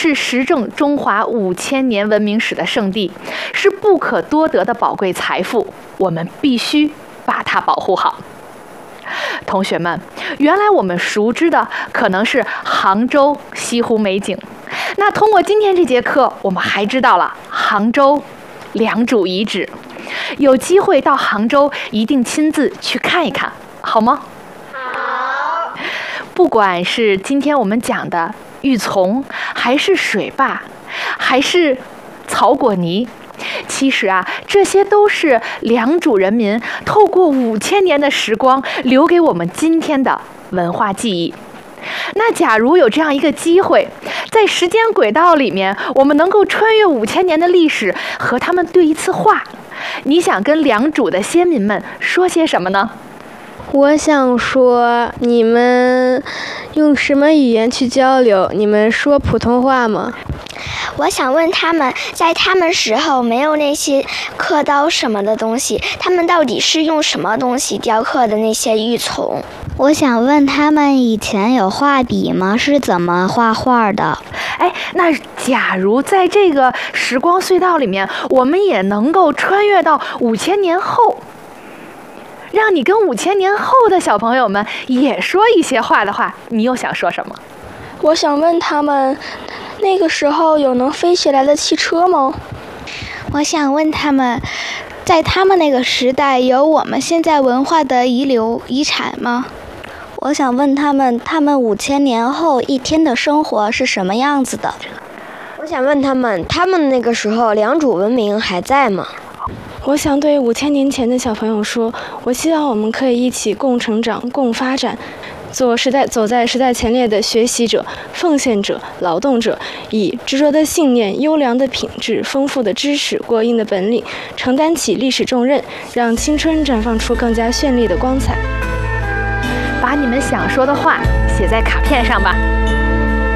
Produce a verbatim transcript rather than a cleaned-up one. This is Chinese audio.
是实证中华五千年文明史的圣地，是不可多得的宝贵财富，我们必须把它保护好。同学们，原来我们熟知的可能是杭州西湖美景，那通过今天这节课，我们还知道了杭州良渚遗址。有机会到杭州，一定亲自去看一看，好吗？ 好。 不管是今天我们讲的玉琮，还是水坝，还是草果泥，其实啊，这些都是良渚人民透过五千年的时光留给我们今天的文化记忆。那假如有这样一个机会，在时间轨道里面，我们能够穿越五千年的历史，和他们对一次话，你想跟良渚的先民们说些什么呢？ 我想说，你们用什么语言去交流？你们说普通话吗？ 我想问他们，在他们时候没有那些刻刀什么的东西，他们到底是用什么东西雕刻的那些玉琮？ 我想问他们以前有画笔吗？是怎么画画的？ 哎，那假如在这个时光隧道里面，我们也能够穿越到五千年后，让你跟五千年后的小朋友们也说一些话的话，你又想说什么？ 我想问他们，那个时候有能飞起来的汽车吗？ 我想问他们，在他们那个时代有我们现在文化的遗留遗产吗？ 我想问他们，他们五千年后一天的生活是什么样子的？ 我想问他们，他们那个时候良渚文明还在吗？ 我想对五千年前的小朋友说，我希望我们可以一起共成长、共发展，做时代走在时代前列的学习者、奉献者、劳动者，以执着的信念、优良的品质、丰富的知识、过硬的本领，承担起历史重任，让青春绽放出更加绚丽的光彩。 把你们想说的话写在卡片上吧。